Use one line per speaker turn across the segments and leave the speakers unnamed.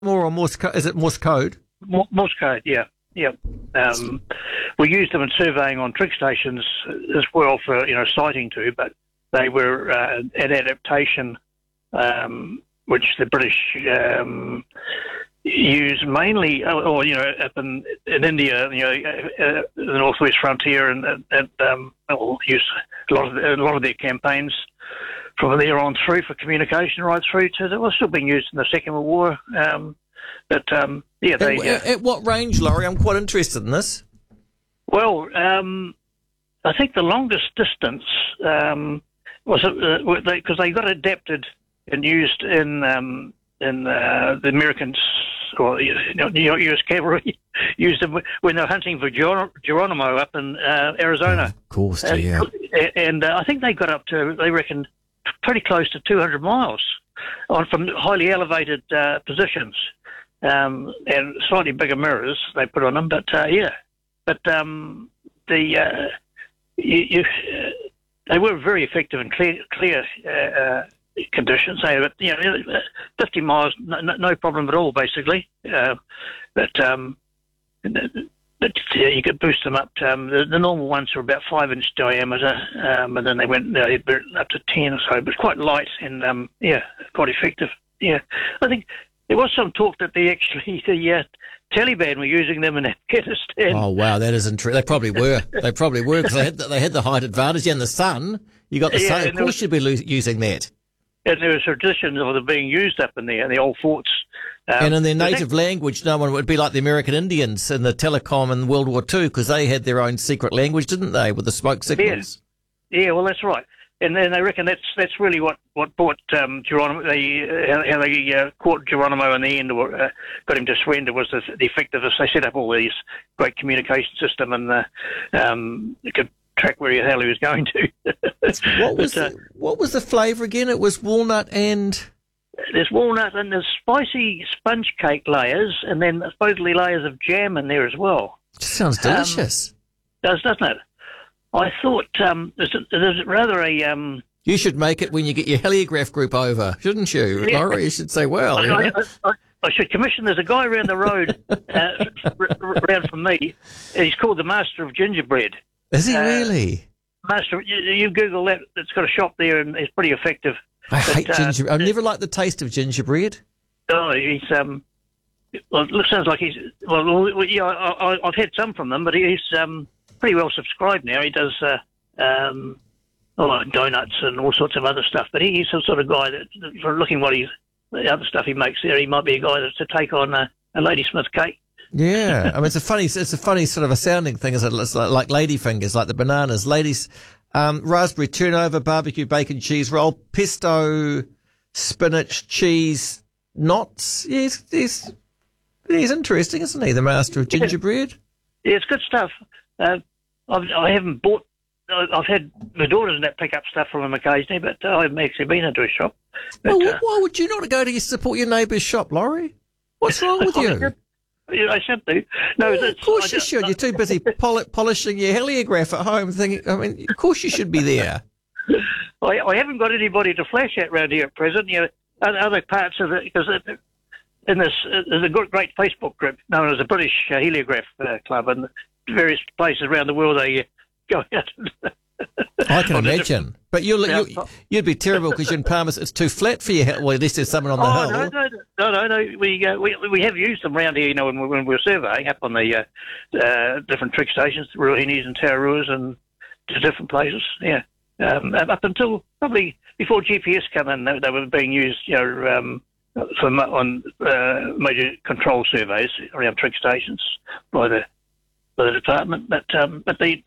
More or Morse code? Is it Morse code?
Morse code, yeah. Yeah. We used them in surveying on trig stations as well for, sighting too, but they were an adaptation which the British use mainly, up in India, the northwest frontier, and use a lot of their campaigns from there on through for communication right through to. They were still being used in the Second World War.
At what range, Laurie? I'm quite interested in this.
Well, I think the longest distance was because they got adapted and used in the Americans or U.S. cavalry used them when they were hunting for Geronimo up in Arizona.
Of course, yeah.
And I think they got up to, they reckon, pretty close to 200 miles from highly elevated positions. And slightly bigger mirrors they put on them, but they were very effective in clear conditions. They were, 50 miles, no problem at all, basically. You could boost them up. The normal ones were about 5-inch diameter, and then they went up to 10 or so. But quite light and quite effective. Yeah, I think. There was some talk that the Taliban were using them in Afghanistan.
Oh wow, that isn't true. They probably were. They probably were because they had the height advantage and the sun. You got the sun. Of course, you'd be using that.
And there were traditions of them being used up in the old forts.
And in their native language, no one would be like the American Indians in the telecom in World War II because they had their own secret language, didn't they, with the smoke signals?
Yeah, well, that's right. And then they reckon that's really what brought Geronimo. How they caught Geronimo in the end, or got him to surrender, was the effectiveness. They set up all these great communication system, and you could track where the hell he was going to.
What was the flavour again? It was walnut and.
There's walnut and there's spicy sponge cake layers, and then supposedly layers of jam in there as well.
Sounds delicious.
Doesn't it? I thought there's rather a...
You should make it when you get your heliograph group over, shouldn't you? Yeah. Laurie, you should say, well...
I should commission... There's a guy around the road, around from me, and he's called the Master of Gingerbread.
Is he really?
Master, you Google that. It's got a shop there, and it's pretty effective.
I hate gingerbread. I've never liked the taste of gingerbread.
Oh, he's... well, it sounds like he's... Well, yeah, I've had some from them, but he's... pretty well subscribed now. He does donuts and all sorts of other stuff. But he's the sort of guy that, for looking the other stuff he makes there, he might be a guy that's to take on a Ladysmith cake.
Yeah, I mean it's a funny sort of a sounding thing, isn't it? It's like lady fingers, like the bananas, ladies, raspberry turnover, barbecue bacon cheese roll, pesto, spinach, cheese, knots. Yeah, he's interesting, isn't he? The master of gingerbread.
Yeah, it's good stuff. I haven't bought. I've had my daughters and that pick up stuff from them occasionally, but I haven't actually been into a shop. But,
well, why would you not go to support your neighbour's shop, Laurie? What's wrong with you?
I should do. No,
of course you should. You're too busy polishing your heliograph at home. Of course you should be there.
I haven't got anybody to flash at round here at present. Other parts of it, because in this there's a great Facebook group known as the British Heliograph Club, and various places around the world they go out.
I can imagine. But you'd be terrible because you're in Palmerston. It's too flat for you. Well, at least there's someone on the hill.
No. We have used them around here, when we're surveying up on the different trig stations, Ruahines and Tararuas, and to different places. Yeah. Up until probably before GPS came in, they were being used, on major control surveys around trig stations by the department, but they're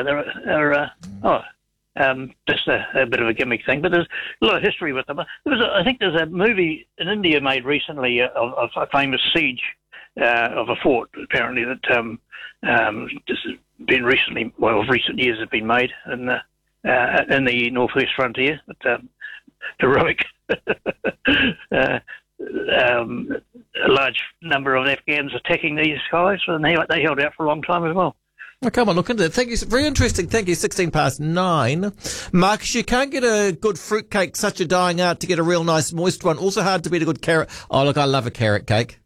just a bit of a gimmick thing. But there's a lot of history with them. I think there's a movie in India made recently of a famous siege of a fort, apparently, that just been recently, of recent years, have been made in the northwest frontier. But heroic. A large number of Afghans attacking these guys, and they held out for a long time as well.
Well, come on, look into it. Thank you. Very interesting. Thank you. 9:16. Marcus, you can't get a good fruit cake, such a dying art, to get a real nice moist one. Also hard to beat a good carrot. Oh, look, I love a carrot cake.